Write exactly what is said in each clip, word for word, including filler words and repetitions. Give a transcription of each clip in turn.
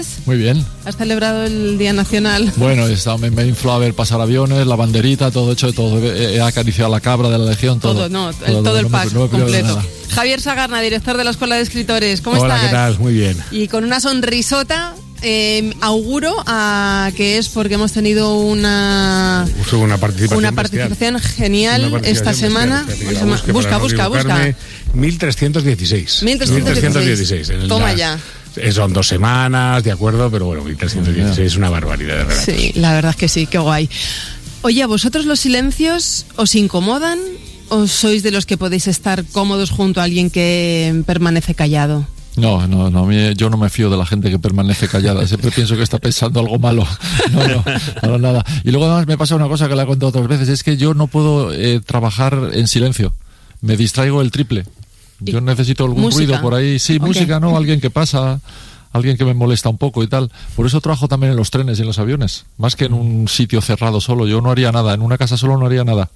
Muy bien. ¿Has celebrado el Día Nacional? Bueno, he estado, me, me infló a ver pasar aviones, la banderita, todo hecho, todo. He, he acariciado a la cabra de la Legión, todo. Todo, no, todo, el, todo el no pack me, no me completo. Javier Sagarna, director de la Escuela de Escritores. ¿Cómo Hola, estás? ¿qué tal? Muy bien. Y con una sonrisota, eh, auguro a que es porque hemos tenido una, una participación, una participación genial una participación esta semana. Bestial, busca, busca, busca, busca. mil trescientos dieciséis. mil trescientos dieciséis. Toma la, ya. Son dos semanas, de acuerdo, pero bueno, mil trescientos dieciséis es una barbaridad de relatos. Sí, la verdad es que sí, qué guay. Oye, ¿a vosotros los silencios os incomodan o sois de los que podéis estar cómodos junto a alguien que permanece callado? No, no, no, yo no me fío de la gente que permanece callada. Siempre pienso que está pensando algo malo. No, no, no, nada. Y luego además me pasa una cosa que le he contado otras veces, es que yo no puedo eh, trabajar en silencio. Me distraigo el triple. Yo necesito algún ¿Música? ruido por ahí. Sí, okay. Música, ¿no? Alguien que pasa, alguien que me molesta un poco y tal. Por eso trabajo también en los trenes y en los aviones. Más que en un sitio cerrado solo. Yo no haría nada. En una casa solo no haría nada.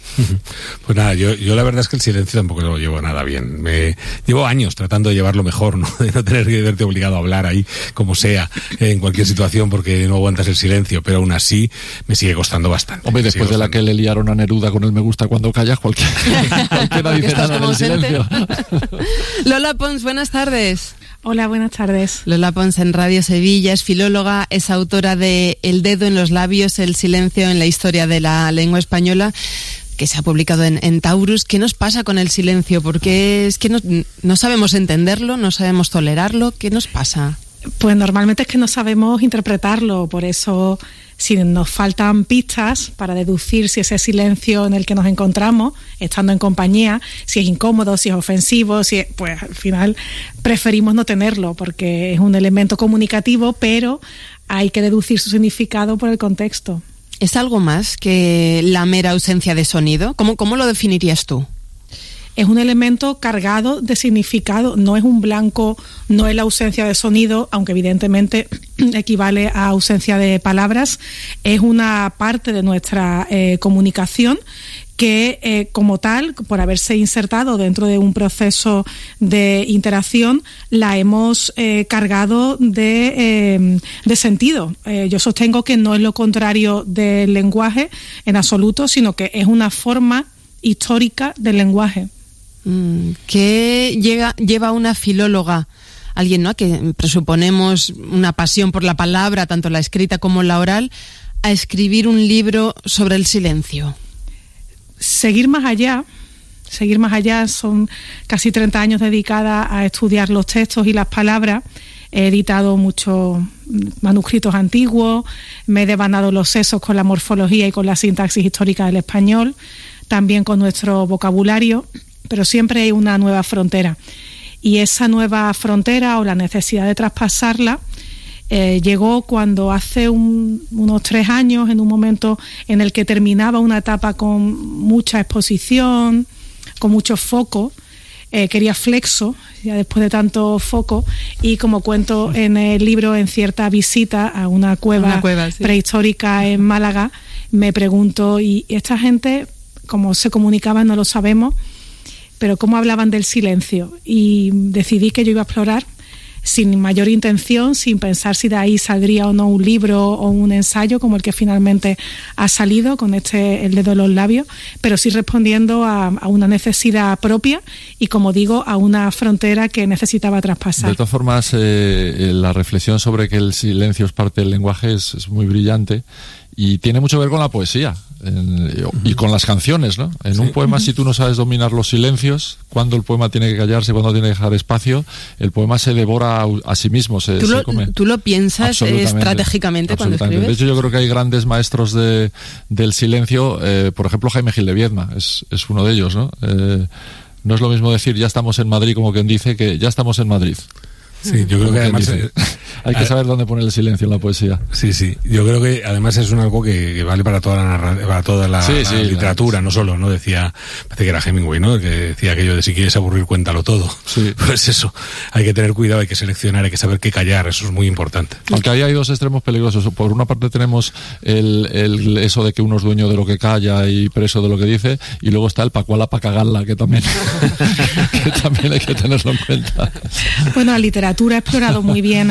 Pues nada, yo, yo la verdad es que el silencio tampoco lo llevo nada bien. Me llevo años tratando de llevarlo mejor, ¿no? De no tener que verte obligado a hablar ahí, como sea, en cualquier situación, porque no aguantas el silencio, pero aún así me sigue costando bastante. Hombre, después de la que le liaron a Neruda con el me gusta cuando callas, cualquier, cualquiera dice nada del silencio. Lola Pons, buenas tardes. Hola, buenas tardes. Lola Pons en Radio Sevilla, es filóloga, es autora de El dedo en los labios, el silencio en la historia de la lengua española, que se ha publicado en, en Taurus. ¿Qué nos pasa con el silencio? Porque es que no, no sabemos entenderlo, no sabemos tolerarlo. ¿Qué nos pasa? Pues normalmente es que no sabemos interpretarlo, por eso si nos faltan pistas para deducir si ese silencio en el que nos encontramos, estando en compañía, si es incómodo, si es ofensivo, si es, pues al final preferimos no tenerlo porque es un elemento comunicativo, pero hay que deducir su significado por el contexto. ¿Es algo más que la mera ausencia de sonido? ¿Cómo, cómo lo definirías tú? Es un elemento cargado de significado, no es un blanco, no es la ausencia de sonido, aunque evidentemente equivale a ausencia de palabras, es una parte de nuestra eh, comunicación que eh, como tal, por haberse insertado dentro de un proceso de interacción, la hemos eh, cargado de, eh, de sentido. Eh, yo sostengo que no es lo contrario del lenguaje en absoluto, sino que es una forma histórica del lenguaje. ¿Qué llega, lleva una filóloga, alguien, ¿no?, que presuponemos una pasión por la palabra, tanto la escrita como la oral, a escribir un libro sobre el silencio? Seguir más allá, seguir más allá, son casi treinta años dedicada a estudiar los textos y las palabras. He editado muchos manuscritos antiguos, me he devanado los sesos con la morfología y con la sintaxis histórica del español, también con nuestro vocabulario, pero siempre hay una nueva frontera. Y esa nueva frontera o la necesidad de traspasarla Eh, llegó cuando hace un, unos tres años, en un momento en el que terminaba una etapa con mucha exposición, con mucho foco, eh, quería flexo, ya después de tanto foco, y como cuento en el libro, en cierta visita a una cueva, una cueva sí. prehistórica en Málaga, me pregunto, ¿y esta gente cómo se comunicaba? No lo sabemos, pero ¿cómo hablaban del silencio? Y decidí que yo iba a explorar sin mayor intención, sin pensar si de ahí saldría o no un libro o un ensayo como el que finalmente ha salido con este El dedo en los labios, pero sí respondiendo a, a una necesidad propia y, como digo, a una frontera que necesitaba traspasar. De todas formas, eh, la reflexión sobre que el silencio es parte del lenguaje es, es muy brillante y tiene mucho que ver con la poesía en, y con las canciones, ¿no? En sí. un poema, si tú no sabes dominar los silencios, cuando el poema tiene que callarse, cuando tiene que dejar espacio, el poema se devora a, a sí mismo, se, ¿Tú, se lo, come. ¿Tú lo piensas estratégicamente cuando escribes? De hecho, yo creo que hay grandes maestros de, del silencio, eh, por ejemplo, Jaime Gil de Viedma es, es uno de ellos, ¿no? Eh, no es lo mismo decir ya estamos en Madrid como quien dice que ya estamos en Madrid. Sí, yo creo que además eh, hay que saber dónde poner el silencio en la poesía. Sí, sí. Yo creo que además es un algo que, que vale para toda la narra, para toda la, sí, la sí, literatura, no solo, ¿no? Decía, parece que era Hemingway, ¿no? Que decía aquello de si quieres aburrir, cuéntalo todo. Sí. Pues eso, hay que tener cuidado, hay que seleccionar, hay que saber qué callar, eso es muy importante. Aunque ahí hay dos extremos peligrosos. Por una parte tenemos el, el eso de que uno es dueño de lo que calla y preso de lo que dice, y luego está el pa' cuala pa' cagarla, que también, que también hay que tenerlo en cuenta. Bueno, la literatura ha explorado muy muy bien el silencio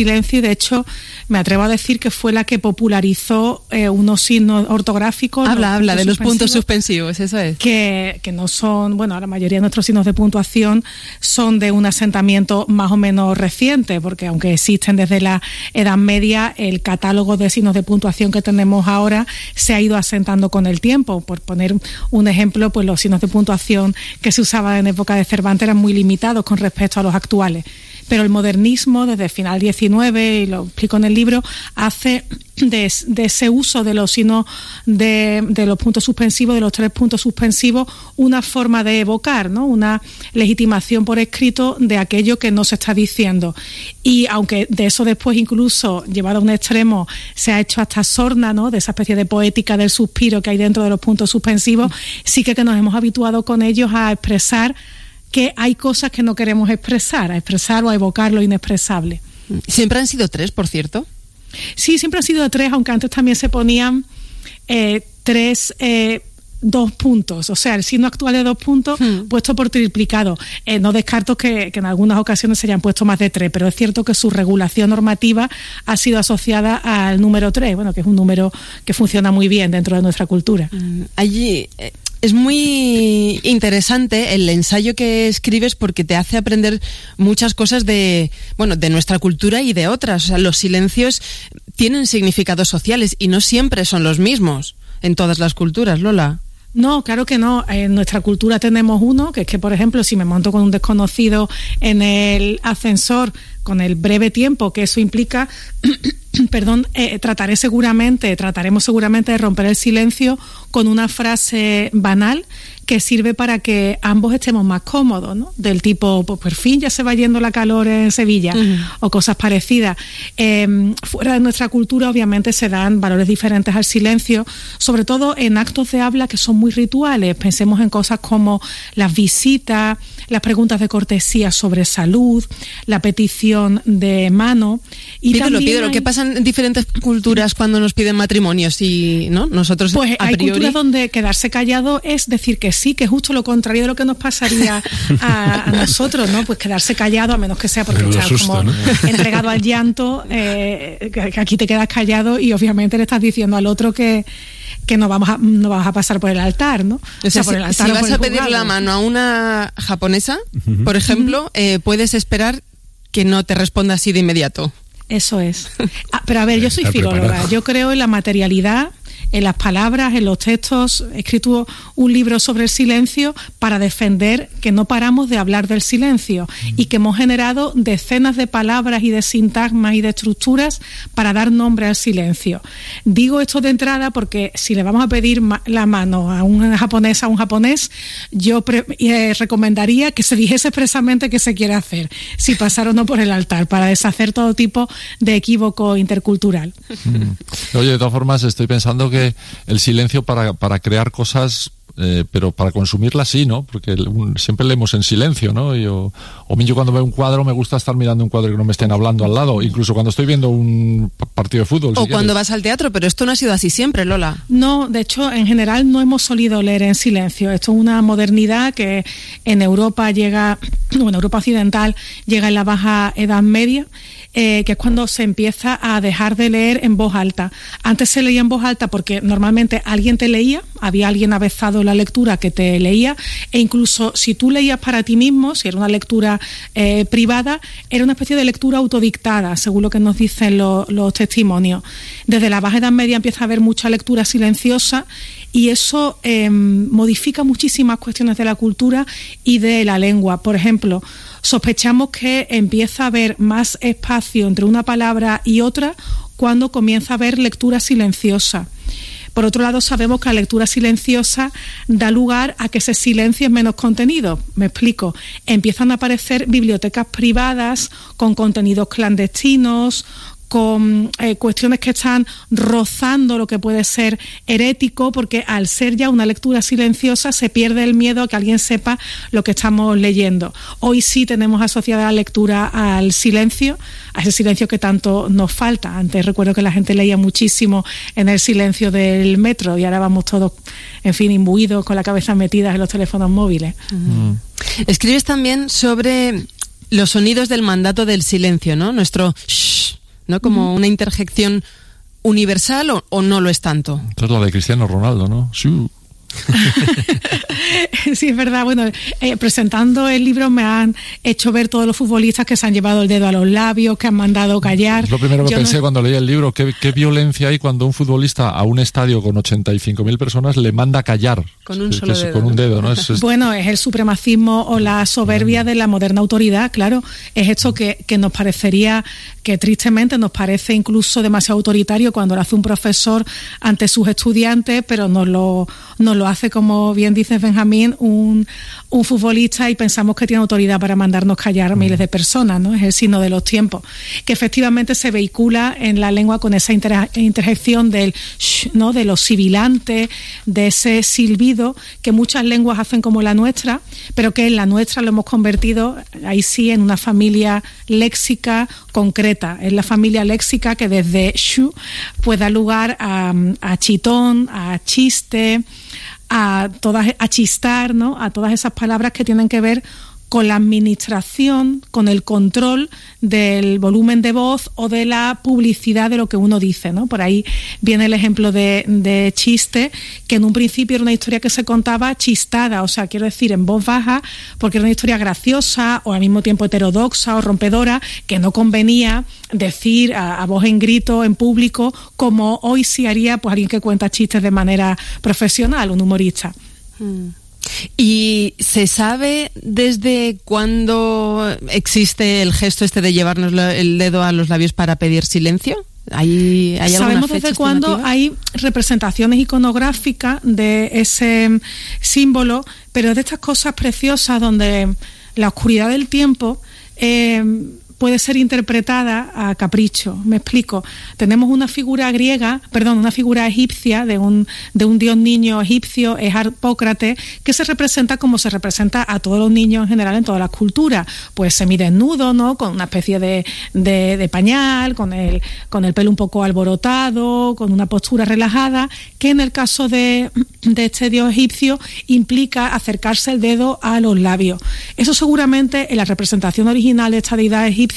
silencio y de hecho me atrevo a decir que fue la que popularizó eh, unos signos ortográficos. Habla, habla de los puntos suspensivos, eso es. Que, que no son, bueno, la mayoría de nuestros signos de puntuación son de un asentamiento más o menos reciente, porque aunque existen desde la Edad Media, el catálogo de signos de puntuación que tenemos ahora se ha ido asentando con el tiempo. Por poner un ejemplo, pues los signos de puntuación que se usaban en época de Cervantes eran muy limitados con respecto a los actuales. Pero el modernismo, desde el final diecinueve, y lo explico en el libro, hace de, de ese uso de los signos de, de los puntos suspensivos, de los tres puntos suspensivos, una forma de evocar, ¿no? Una legitimación por escrito de aquello que no se está diciendo. Y aunque de eso después, incluso llevado a un extremo, se ha hecho hasta sorna, ¿no? De esa especie de poética del suspiro que hay dentro de los puntos suspensivos, sí que, que nos hemos habituado con ellos a expresar que hay cosas que no queremos expresar, a expresar o a evocar lo inexpresable. ¿Siempre han sido tres, por cierto? Sí, siempre han sido tres, aunque antes también se ponían eh, tres... Eh, dos puntos, o sea, el signo actual de dos puntos hmm. puesto por triplicado. Eh, no descarto que, que en algunas ocasiones se hayan puesto más de tres, pero es cierto que su regulación normativa ha sido asociada al número tres, bueno, que es un número que funciona muy bien dentro de nuestra cultura. Mm, allí eh, es muy interesante el ensayo que escribes porque te hace aprender muchas cosas de, bueno, de nuestra cultura y de otras. O sea, los silencios tienen significados sociales y no siempre son los mismos en todas las culturas, Lola. No, claro que no. En nuestra cultura tenemos uno, que es que, por ejemplo, si me monto con un desconocido en el ascensor con el breve tiempo que eso implica, perdón, eh, trataré seguramente, trataremos seguramente de romper el silencio con una frase banal que sirve para que ambos estemos más cómodos, ¿no? Del tipo, pues por fin ya se va yendo la calor en Sevilla, uh-huh. o cosas parecidas. Eh, fuera de nuestra cultura, obviamente, se dan valores diferentes al silencio, sobre todo en actos de habla que son muy rituales. Pensemos en cosas como las visitas, las preguntas de cortesía sobre salud, la petición de mano. Y pídelo, también pídelo. Hay... ¿Qué pasa en diferentes culturas cuando nos piden matrimonios? Y no nosotros pues a hay priori... culturas donde quedarse callado es decir que sí, que es justo lo contrario de lo que nos pasaría a, a nosotros, ¿no? Pues quedarse callado, a menos que sea porque estás susto, como ¿no? entregado al llanto, eh, que, que aquí te quedas callado y obviamente le estás diciendo al otro que que no vamos a, no vas a pasar por el altar, ¿no? O sea, o sea por el altar si, si vas a pedir la mano a una japonesa, uh-huh. por ejemplo, uh-huh. eh, puedes esperar que no te responda así de inmediato. Eso es. Ah, pero a ver, yo soy filóloga, yo creo en la materialidad, en las palabras, en los textos. He escrito un libro sobre el silencio para defender que no paramos de hablar del silencio y que hemos generado decenas de palabras y de sintagmas y de estructuras para dar nombre al silencio. Digo esto de entrada porque si le vamos a pedir ma- la mano a una japonesa, a un japonés, yo pre- eh, recomendaría que se dijese expresamente qué se quiere hacer, si pasar o no por el altar, para deshacer todo tipo de equívoco intercultural. Mm. Oye, de todas formas, estoy pensando que el silencio para, para crear cosas, eh, pero para consumirlas sí, ¿no? Porque un, siempre leemos en silencio, ¿no? Y, o, o yo cuando veo un cuadro me gusta estar mirando un cuadro y que no me estén hablando al lado, incluso cuando estoy viendo un partido de fútbol. O si cuando quieres. vas al teatro, pero esto no ha sido así siempre, Lola. No, de hecho, en general no hemos solido leer en silencio. Esto es una modernidad que en Europa llega, o en Europa occidental, llega en la Baja Edad Media. Eh, que es cuando se empieza a dejar de leer en voz alta. Antes se leía en voz alta porque normalmente alguien te leía, había alguien avezado en la lectura que te leía, e incluso si tú leías para ti mismo, si era una lectura eh, privada, era una especie de lectura autodictada, según lo que nos dicen lo, los testimonios. Desde la Baja Edad Media empieza a haber mucha lectura silenciosa y eso eh, modifica muchísimas cuestiones de la cultura y de la lengua. Por ejemplo, sospechamos que empieza a haber más espacio entre una palabra y otra cuando comienza a haber lectura silenciosa. Por otro lado, sabemos que la lectura silenciosa da lugar a que se silencien menos contenido. Me explico. Empiezan a aparecer bibliotecas privadas con contenidos clandestinos, con eh, cuestiones que están rozando lo que puede ser herético, porque al ser ya una lectura silenciosa se pierde el miedo a que alguien sepa lo que estamos leyendo. Hoy sí tenemos asociada la lectura al silencio, a ese silencio que tanto nos falta. Antes recuerdo que la gente leía muchísimo en el silencio del metro y ahora vamos todos, en fin, imbuidos con la cabeza metida en los teléfonos móviles. Uh-huh. Escribes también sobre los sonidos del mandato del silencio, ¿no? Nuestro shh, ¿no? Como uh-huh. una interjección universal o, o no lo es tanto. Esta es la de Cristiano Ronaldo, ¿no? Sí. Sí, es verdad. Bueno, eh, presentando el libro me han hecho ver todos los futbolistas que se han llevado el dedo a los labios, que han mandado callar. Es lo primero que Yo pensé no... cuando leí el libro, qué, qué violencia hay cuando un futbolista a un estadio con ochenta y cinco mil personas le manda callar. Con un es, solo es, dedo. Con un dedo, ¿no? Es, es... Bueno, es el supremacismo o la soberbia de la moderna autoridad, claro. Es esto que, que nos parecería, que tristemente nos parece incluso demasiado autoritario cuando lo hace un profesor ante sus estudiantes, pero nos lo, nos lo hace, como bien dice Benjamín, un, un futbolista, y pensamos que tiene autoridad para mandarnos callar a miles de personas, ¿no? Es el signo de los tiempos, que efectivamente se vehicula en la lengua con esa inter, interjección del sh, ¿no? De lo sibilante, de ese silbido que muchas lenguas hacen como la nuestra, pero que en la nuestra lo hemos convertido, ahí sí, en una familia léxica concreta. Es la familia léxica que desde shu pues da lugar a, a chitón, a chiste, a todas, a chistar, ¿no? A todas esas palabras que tienen que ver con la administración, con el control del volumen de voz o de la publicidad de lo que uno dice, ¿no? Por ahí viene el ejemplo de, de chiste, que en un principio era una historia que se contaba chistada, o sea, quiero decir, en voz baja, porque era una historia graciosa o al mismo tiempo heterodoxa o rompedora, que no convenía decir a, a voz en grito, en público, como hoy sí haría pues alguien que cuenta chistes de manera profesional, un humorista. Mm. ¿Y se sabe desde cuándo existe el gesto este de llevarnos el dedo a los labios para pedir silencio? ¿Hay, hay alguna fecha Sabemos desde cuándo hay representaciones iconográficas de ese símbolo, pero es de estas cosas preciosas donde la oscuridad del tiempo eh, puede ser interpretada a capricho. Me explico. Tenemos una figura griega, perdón, una figura egipcia de un de un dios niño egipcio, es Harpócrates, que se representa como se representa a todos los niños en general en todas las culturas, pues semidesnudo, ¿no? Con una especie de, de, de pañal, con el con el pelo un poco alborotado, con una postura relajada, que en el caso de, de este dios egipcio implica acercarse el dedo a los labios. Eso seguramente en la representación original de esta deidad egipcia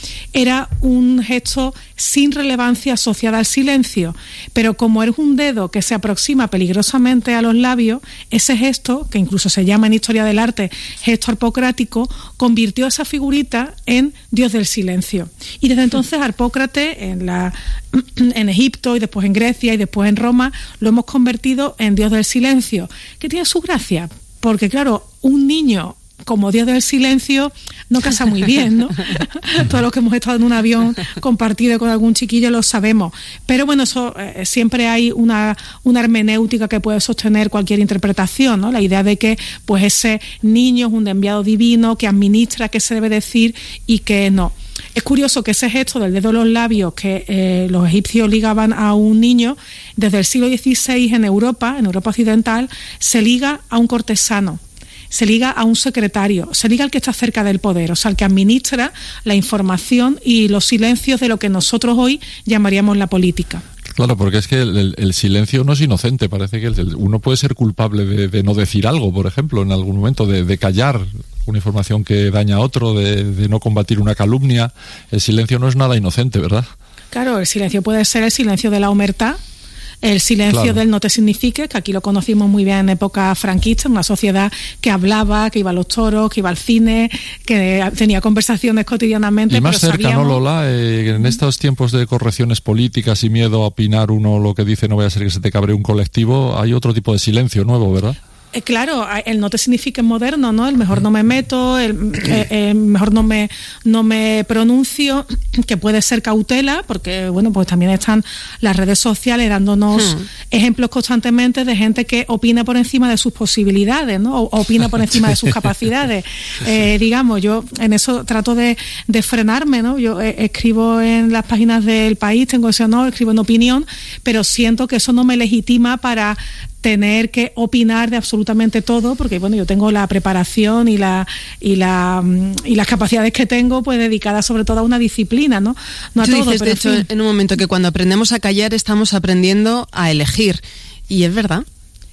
era un gesto sin relevancia asociada al silencio, pero como es un dedo que se aproxima peligrosamente a los labios, ese gesto, que incluso se llama en historia del arte gesto harpocrático, convirtió a esa figurita en dios del silencio. Y desde entonces Harpócrates en, la, en Egipto y después en Grecia y después en Roma lo hemos convertido en dios del silencio, que tiene su gracia, porque claro, un niño como dios del silencio no casa muy bien, ¿no? Todos los que hemos estado en un avión compartido con algún chiquillo lo sabemos. Pero bueno, eso eh, siempre hay una, una hermenéutica que puede sostener cualquier interpretación, ¿no? La idea de que pues ese niño es un enviado divino que administra qué se debe decir y qué no. Es curioso que ese gesto del dedo en los labios que eh, los egipcios ligaban a un niño, desde el siglo dieciséis en Europa, en Europa occidental, se liga a un cortesano, se liga a un secretario, se liga al que está cerca del poder, o sea, al que administra la información y los silencios de lo que nosotros hoy llamaríamos la política. Claro, porque es que el, el, el silencio no es inocente. Parece que el, uno puede ser culpable de, de no decir algo, por ejemplo, en algún momento, de, de callar una información que daña a otro, de, de no combatir una calumnia. El silencio no es nada inocente, ¿verdad? Claro, el silencio puede ser el silencio de la omertá, el silencio claro. del no te signifique, que aquí lo conocimos muy bien en época franquista, una sociedad que hablaba, que iba a los toros, que iba al cine, que tenía conversaciones cotidianamente. Y más pero cerca, sabíamos... ¿no, Lola? Eh, en estos tiempos de correcciones políticas y miedo a opinar uno lo que dice, no vaya a ser que se te cabre un colectivo, hay otro tipo de silencio nuevo, ¿verdad? Eh, claro, el no te significa moderno, ¿no? El mejor no me meto, el, eh, el mejor no me no me pronuncio, que puede ser cautela, porque bueno, pues también están las redes sociales dándonos hmm. ejemplos constantemente de gente que opina por encima de sus posibilidades, ¿no? O opina por encima de sus capacidades. Eh, digamos, yo en eso trato de, de frenarme, ¿no? Yo eh, escribo en las páginas del País, tengo ese honor, escribo en Opinión, pero siento que eso no me legitima para tener que opinar de absolutamente todo, porque bueno, yo tengo la preparación y la y la y las capacidades que tengo pues dedicadas sobre todo a una disciplina, ¿no? No a Tú todo, dices, pero de en hecho, fin. en un momento que cuando aprendemos a callar estamos aprendiendo a elegir, y es verdad.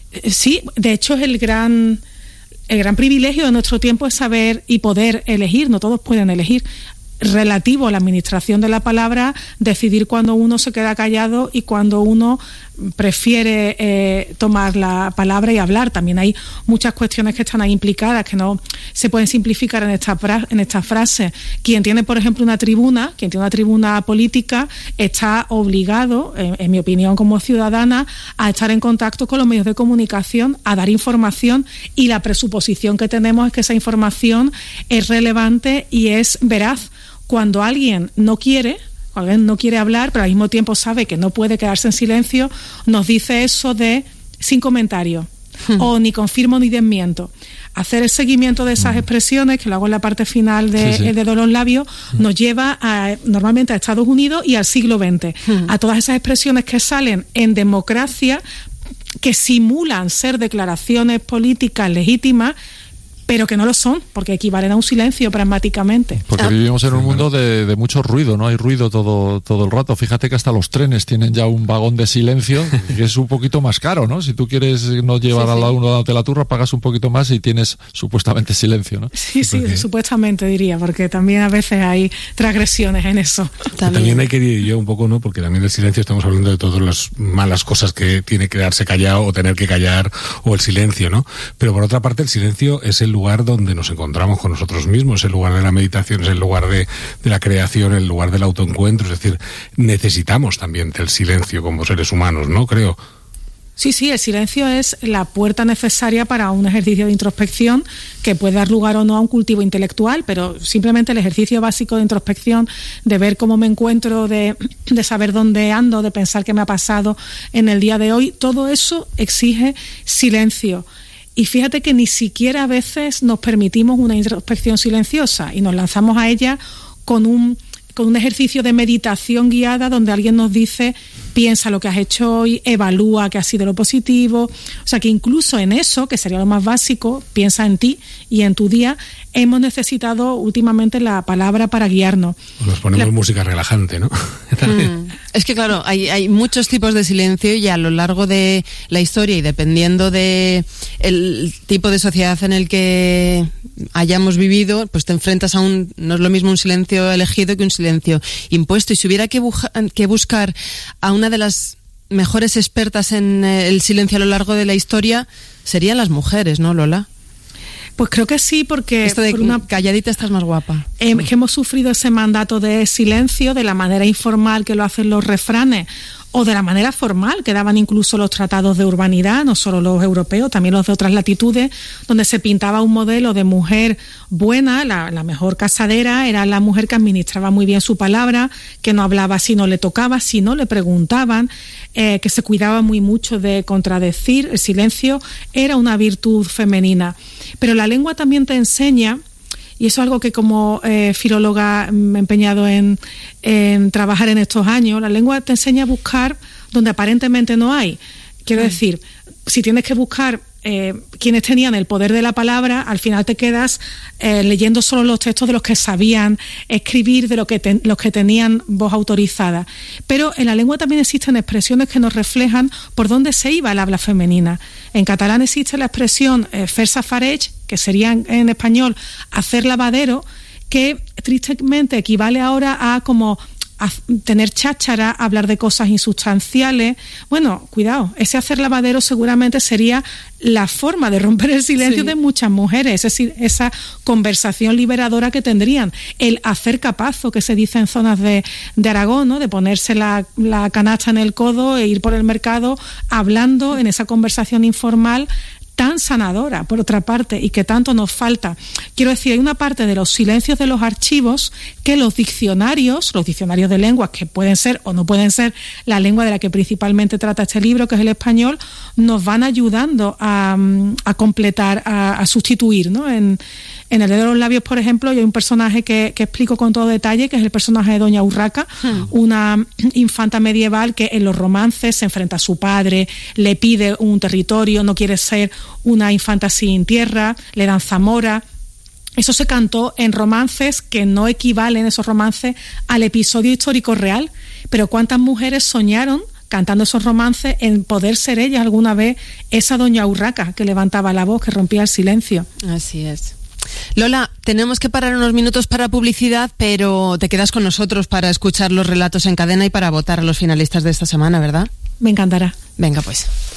Sí, de hecho es el gran el gran privilegio de nuestro tiempo es saber y poder elegir, no todos pueden elegir. relativo a la administración de la palabra, decidir cuándo uno se queda callado y cuándo uno prefiere eh, tomar la palabra y hablar. También hay muchas cuestiones que están ahí implicadas, que no se pueden simplificar en esta, en esta frase. Quien tiene, por ejemplo, una tribuna, quien tiene una tribuna política, está obligado, en, en mi opinión como ciudadana, a estar en contacto con los medios de comunicación, a dar información, y la presuposición que tenemos es que esa información es relevante y es veraz. Cuando alguien no quiere, cuando alguien no quiere hablar, pero al mismo tiempo sabe que no puede quedarse en silencio, nos dice eso de sin comentario, hmm. o ni confirmo ni desmiento. Hacer el seguimiento de esas expresiones, que lo hago en la parte final de, sí, sí. de los labios, hmm. nos lleva a, normalmente a Estados Unidos y al siglo veinte. Hmm. A todas esas expresiones que salen en democracia, que simulan ser declaraciones políticas legítimas, pero que no lo son, porque equivalen a un silencio pragmáticamente. Porque ah. vivimos en un mundo de, de mucho ruido, ¿no? Hay ruido todo, todo el rato. Fíjate que hasta los trenes tienen ya un vagón de silencio, que es un poquito más caro, ¿no? Si tú quieres no llevar sí, a la sí. uno de la turra, pagas un poquito más y tienes supuestamente silencio, ¿no? Sí, sí, porque... supuestamente diría, porque también a veces hay transgresiones en eso. También, también hay que ir yo un poco, ¿no? Porque también el silencio, estamos hablando de todas las malas cosas que tiene que quedarse callado o tener que callar, o el silencio, ¿no? Pero por otra parte, el silencio es el lugar donde nos encontramos con nosotros mismos, es el lugar de la meditación, es el lugar de, de la creación, el lugar del autoencuentro. Es decir, necesitamos también del silencio como seres humanos, ¿no? Creo. Sí, sí, el silencio es la puerta necesaria para un ejercicio de introspección que puede dar lugar o no a un cultivo intelectual, pero simplemente el ejercicio básico de introspección, de ver cómo me encuentro, de, de saber dónde ando, de pensar qué me ha pasado en el día de hoy, todo eso exige silencio. Y fíjate que ni siquiera a veces nos permitimos una introspección silenciosa y nos lanzamos a ella con un, con un ejercicio de meditación guiada donde alguien nos dice: piensa lo que has hecho hoy, evalúa qué ha sido lo positivo. O sea que incluso en eso, que sería lo más básico, piensa en ti y en tu día, hemos necesitado últimamente la palabra para guiarnos. Nos ponemos la... música relajante, ¿no? Mm, es que claro, hay, hay muchos tipos de silencio y a lo largo de la historia, y dependiendo de el tipo de sociedad en el que hayamos vivido, pues te enfrentas a un, no es lo mismo un silencio elegido que un silencio impuesto. Y si hubiera que, buja, que buscar a una de las mejores expertas en el silencio a lo largo de la historia, serían las mujeres, ¿no, Lola? Pues creo que sí, porque... Esto de por una, calladita estás más guapa. Eh, que hemos sufrido ese mandato de silencio de la manera informal que lo hacen los refranes, o de la manera formal que daban incluso los tratados de urbanidad, no solo los europeos, también los de otras latitudes, donde se pintaba un modelo de mujer buena, la, la mejor casadera era la mujer que administraba muy bien su palabra, que no hablaba si no le tocaba, si no le preguntaban, eh, que se cuidaba muy mucho de contradecir. El silencio era una virtud femenina. Pero la lengua también te enseña, y eso es algo que como eh, filóloga me he empeñado en, en trabajar en estos años, la lengua te enseña a buscar donde aparentemente no hay. Quiero mm. decir, si tienes que buscar eh, quienes tenían el poder de la palabra, al final te quedas eh, leyendo solo los textos de los que sabían escribir, de lo que te, los que tenían voz autorizada. Pero en la lengua también existen expresiones que nos reflejan por dónde se iba el habla femenina. En catalán existe la expresión eh, fer safareig, que sería en, en español hacer lavadero, que tristemente equivale ahora a como a tener cháchara, a hablar de cosas insustanciales. Bueno, cuidado, ese hacer lavadero seguramente sería la forma de romper el silencio sí. de muchas mujeres, es decir, esa conversación liberadora que tendrían. El hacer capazo, que se dice en zonas de, de Aragón, ¿no? De ponerse la, la canasta en el codo e ir por el mercado hablando en esa conversación informal tan sanadora, por otra parte, y que tanto nos falta. Quiero decir, hay una parte de los silencios de los archivos que los diccionarios, los diccionarios de lenguas, que pueden ser o no pueden ser la lengua de la que principalmente trata este libro, que es el español, nos van ayudando a, a completar, a, a sustituir, ¿no? En, en El dedo de los labios, por ejemplo, hay un personaje que, que explico con todo detalle, que es el personaje de Doña Urraca, hmm. una infanta medieval que en los romances se enfrenta a su padre, le pide un territorio, no quiere ser una infanta sin tierra, le dan Zamora. Eso se cantó en romances que no equivalen, esos romances, al episodio histórico real. Pero ¿cuántas mujeres soñaron cantando esos romances en poder ser ellas alguna vez esa Doña Urraca que levantaba la voz, que rompía el silencio? Así es. Lola, tenemos que parar unos minutos para publicidad, pero te quedas con nosotros para escuchar los relatos en cadena y para votar a los finalistas de esta semana, ¿verdad? Me encantará. Venga, pues.